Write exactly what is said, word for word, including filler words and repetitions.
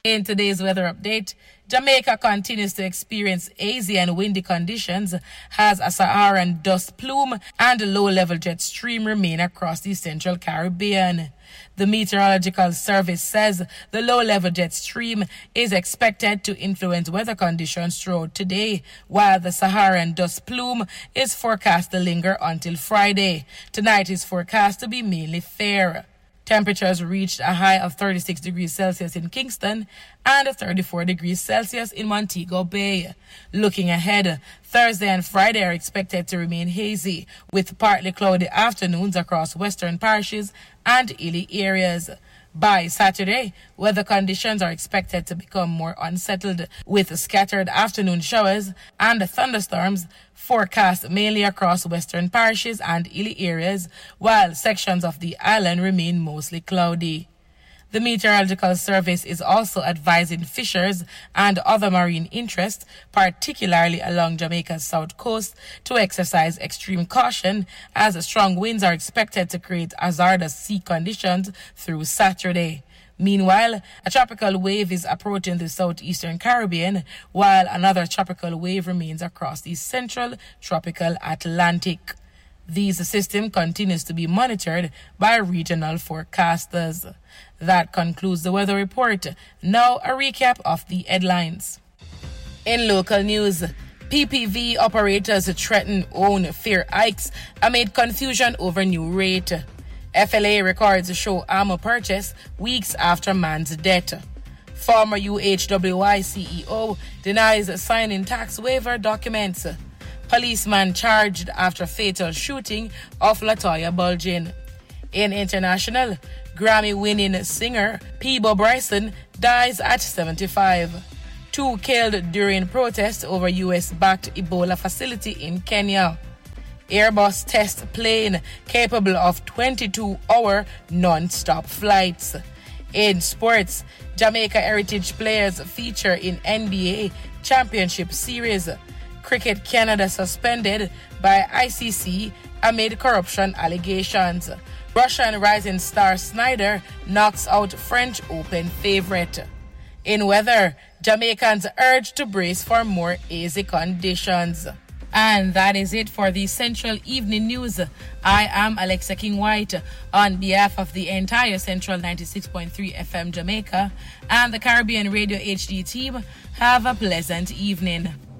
In today's weather update, Jamaica continues to experience hazy and windy conditions as a Saharan dust plume and a low-level jet stream remain across the central Caribbean. The Meteorological Service says the low-level jet stream is expected to influence weather conditions throughout today, while the Saharan dust plume is forecast to linger until Friday. Tonight is forecast to be mainly fair. Temperatures reached a high of thirty-six degrees Celsius in Kingston and thirty-four degrees Celsius in Montego Bay. Looking ahead, Thursday and Friday are expected to remain hazy, with partly cloudy afternoons across western parishes and hilly areas. By Saturday, weather conditions are expected to become more unsettled, with scattered afternoon showers and thunderstorms forecast mainly across western parishes and hilly areas, while sections of the island remain mostly cloudy. The Meteorological Service is also advising fishers and other marine interests, particularly along Jamaica's south coast, to exercise extreme caution as strong winds are expected to create hazardous sea conditions through Saturday. Meanwhile, a tropical wave is approaching the southeastern Caribbean, while another tropical wave remains across the central tropical Atlantic. This system continues to be monitored by regional forecasters. That concludes the weather report. Now a recap of the headlines. In local news, P P V operators threaten own fare hikes amid confusion over new rate. F L A records show armor purchase weeks after man's death. Former U H W I C E O denies signing tax waiver documents. Policeman charged after fatal shooting of Latoya Bulgin. In international, Grammy-winning singer Peabo Bryson dies at seventy-five. Two killed during protests over U S-backed Ebola facility in Kenya. Airbus test plane capable of twenty-two hour non-stop flights. In sports, Jamaica heritage players feature in N B A Championship Series. Cricket Canada suspended by I C C amid corruption allegations. Russian rising star Snyder knocks out French Open favorite. In weather, Jamaicans urged to brace for more hazy conditions. And that is it for the Central Evening News. I am Alexa King-White. On behalf of the entire Central ninety-six point three F M Jamaica and the Caribbean Radio H D team, have a pleasant evening.